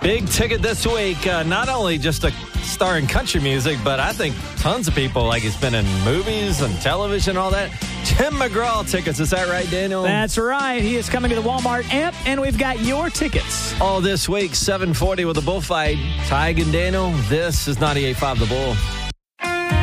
Big ticket this week. Not only just a star in country music, but I think tons of people, like he's been in movies and television and all that. Tim McGraw tickets. Is that right, Daniel? That's right. He is coming to the Walmart amp, and we've got your tickets. All this week, 7:40 with the Bullfight. Tig and Daniel, this is 98.5 The Bull.